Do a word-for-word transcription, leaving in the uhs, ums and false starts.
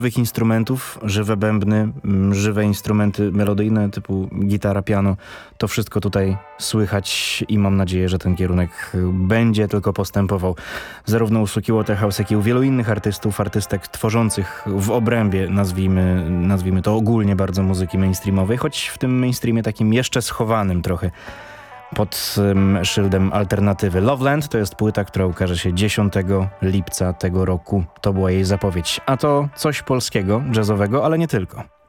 żywych instrumentów, żywe bębny, mm, żywe instrumenty melodyjne typu gitara, piano. To wszystko tutaj słychać i mam nadzieję, że ten kierunek będzie tylko postępował. Zarówno u Suki Waterhouse, jak i u wielu innych artystów, artystek tworzących w obrębie, nazwijmy, nazwijmy to ogólnie bardzo muzyki mainstreamowej, choć w tym mainstreamie takim jeszcze schowanym trochę pod um, szyldem alternatywy. Loveland to jest płyta, która ukaże się dziesiątego lipca tego roku. To była jej zapowiedź. A to coś polskiego, jazzowego, ale nie tylko.